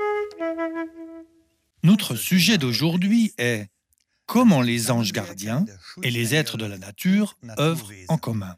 Notre sujet d'aujourd'hui est comment les anges gardiens et les êtres de la nature œuvrent en commun.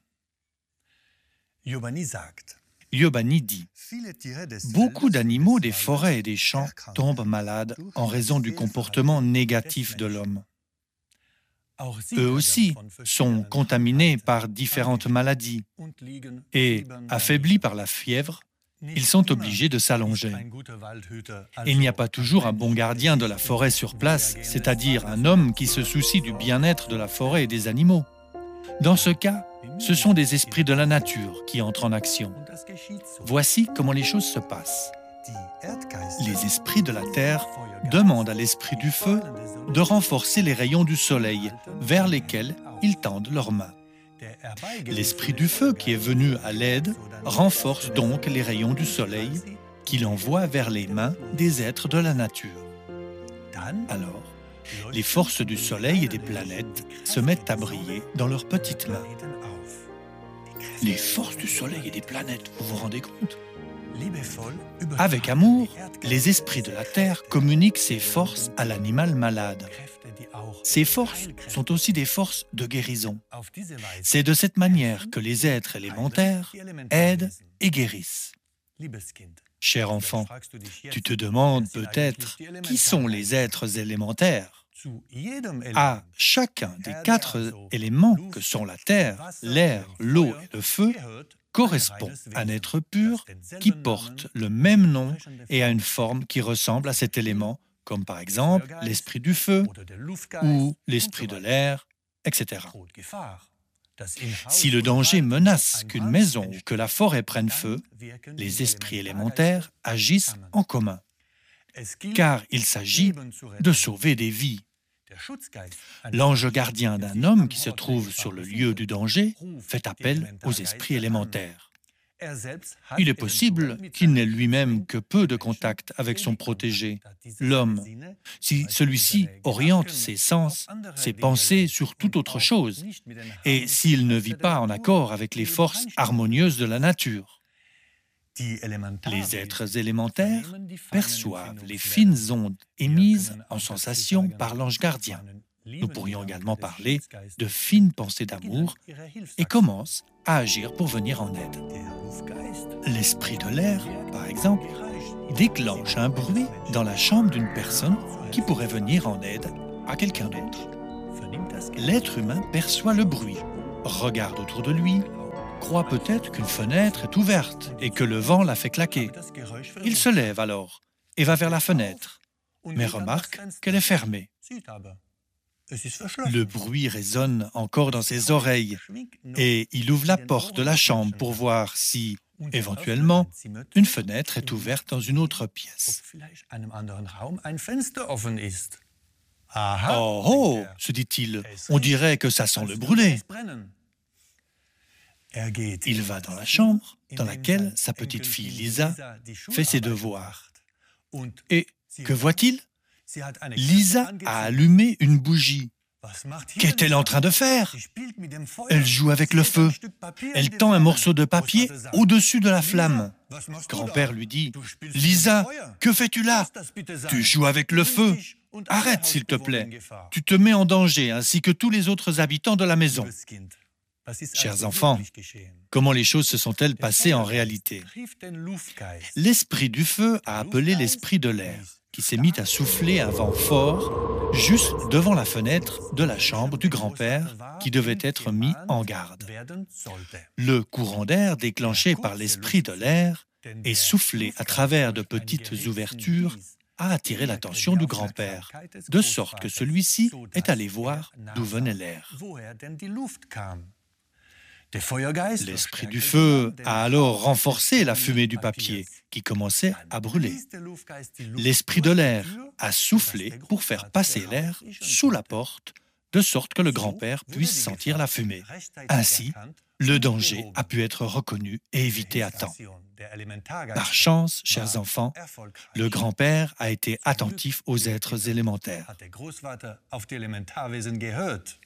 Yobani dit « Beaucoup d'animaux des forêts et des champs tombent malades en raison du comportement négatif de l'homme. Eux aussi sont contaminés par différentes maladies et, affaiblis par la fièvre, ils sont obligés de s'allonger. Il n'y a pas toujours un bon gardien de la forêt sur place, c'est-à-dire un homme qui se soucie du bien-être de la forêt et des animaux. Dans ce cas, ce sont des esprits de la nature qui entrent en action. Voici comment les choses se passent. Les esprits de la terre demandent à l'esprit du feu de renforcer les rayons du soleil vers lesquels ils tendent leurs mains. L'esprit du feu qui est venu à l'aide renforce donc les rayons du soleil qu'il envoie vers les mains des êtres de la nature. Alors, les forces du soleil et des planètes se mettent à briller dans leurs petites mains. Les forces du soleil et des planètes, vous vous rendez compte? Avec amour, les esprits de la terre communiquent ces forces à l'animal malade. Ces forces sont aussi des forces de guérison. C'est de cette manière que les êtres élémentaires aident et guérissent. Cher enfant, tu te demandes peut-être qui sont les êtres élémentaires. À chacun des 4 éléments que sont la terre, l'air, l'eau et le feu correspond un être pur qui porte le même nom et a une forme qui ressemble à cet élément, comme par exemple l'esprit du feu ou l'esprit de l'air, etc. Si le danger menace qu'une maison ou que la forêt prenne feu, les esprits élémentaires agissent en commun, car il s'agit de sauver des vies. L'ange gardien d'un homme qui se trouve sur le lieu du danger fait appel aux esprits élémentaires. Il est possible qu'il n'ait lui-même que peu de contact avec son protégé, l'homme, si celui-ci oriente ses sens, ses pensées sur toute autre chose, et s'il ne vit pas en accord avec les forces harmonieuses de la nature. Les êtres élémentaires perçoivent les fines ondes émises en sensation par l'ange gardien. Nous pourrions également parler de fines pensées d'amour et commencent à agir pour venir en aide. L'esprit de l'air, par exemple, déclenche un bruit dans la chambre d'une personne qui pourrait venir en aide à quelqu'un d'autre. L'être humain perçoit le bruit, regarde autour de lui, croit peut-être qu'une fenêtre est ouverte et que le vent la fait claquer. Il se lève alors et va vers la fenêtre, mais remarque qu'elle est fermée. Le bruit résonne encore dans ses oreilles et il ouvre la porte de la chambre pour voir si, éventuellement, une fenêtre est ouverte dans une autre pièce. Oh oh, se dit-il, on dirait que ça sent le brûlé. Il va dans la chambre dans laquelle sa petite fille Lisa fait ses devoirs. Et que voit-il? Lisa a allumé une bougie. Qu'est-elle en train de faire? Elle joue avec le feu. Elle tend un morceau de papier au-dessus de la flamme. Grand-père lui dit « Lisa, que fais-tu là? Tu joues avec le feu. Arrête, s'il te plaît. Tu te mets en danger, ainsi que tous les autres habitants de la maison. » Chers enfants, comment les choses se sont-elles passées en réalité? L'esprit du feu a appelé l'esprit de l'air, qui s'est mis à souffler un vent fort juste devant la fenêtre de la chambre du grand-père qui devait être mis en garde. Le courant d'air déclenché par l'esprit de l'air et soufflé à travers de petites ouvertures a attiré l'attention du grand-père, de sorte que celui-ci est allé voir d'où venait l'air. L'esprit du feu a alors renforcé la fumée du papier qui commençait à brûler. L'esprit de l'air a soufflé pour faire passer l'air sous la porte, de sorte que le grand-père puisse sentir la fumée. Ainsi, le danger a pu être reconnu et évité à temps. Par chance, chers enfants, le grand-père a été attentif aux êtres élémentaires.